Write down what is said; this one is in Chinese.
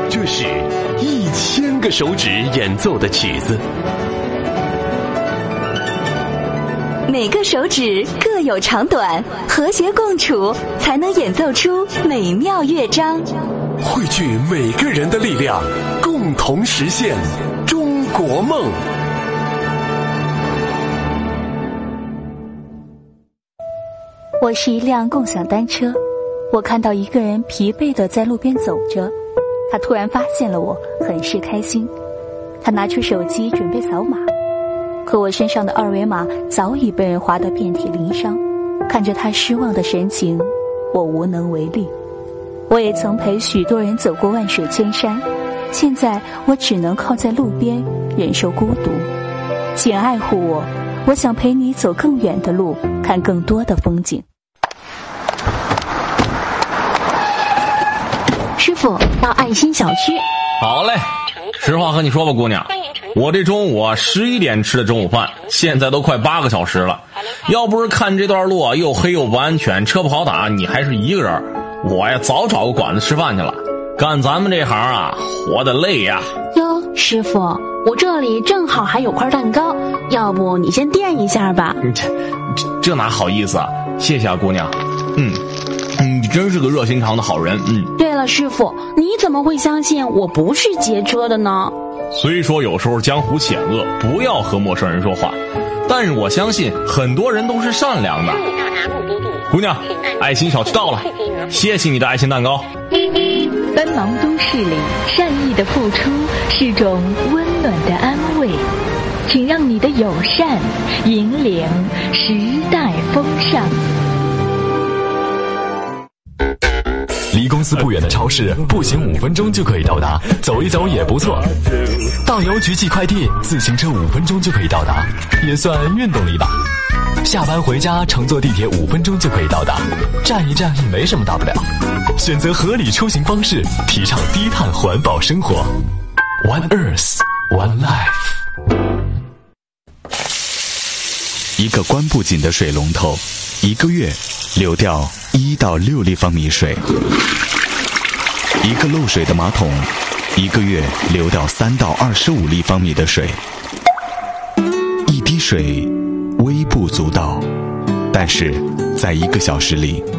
这是1000个手指演奏的曲子， 每个手指各有长短，和谐共处，才能演奏出美妙乐章。 汇聚每个人的力量，共同实现中国梦。 我是一辆共享单车，我看到一个人疲惫地在路边走着，他突然发现了我，很是开心。他拿出手机准备扫码，可我身上的二维码早已被人划得遍体鳞伤。看着他失望的神情，我无能为力。我也曾陪许多人走过万水千山，现在我只能靠在路边忍受孤独。请爱护我，我想陪你走更远的路，看更多的风景。 师傅，到爱心小区。 好嘞，实话和你说吧，姑娘，我这中午11点吃的中午饭，现在都快8个小时了。要不是看这段路又黑又不安全，车不好打，你还是一个人，我呀早找个馆子吃饭去了。干咱们这行啊，活得累呀。 哟，师傅，我这里正好还有块蛋糕，要不你先垫一下吧。 这哪好意思啊，谢谢啊，姑娘。你真是个热心肠的好人。 对了，师傅，你怎么会相信我不是劫车的呢？ 虽说有时候江湖险恶，不要和陌生人说话，但是我相信很多人都是善良的。姑娘，爱心小区到了，谢谢你的爱心蛋糕。 奔忙都市里，善意的付出是种温暖的安慰，请让你的友善引领时代风尚。 离公司不远的超市，步行5分钟就可以到达，走一走也不错。到邮局寄快递，自行车5分钟就可以到达，也算运动力吧。下班回家乘坐地铁5分钟就可以到达，站一站也没什么大不了。选择合理出行方式，提倡低碳环保生活。One Earth, One Life。 一个关不紧的水龙头，1个月流掉1到6立方米水；一个漏水的马桶，1个月流掉3到25立方米的水。一滴水微不足道，但是在1个小时里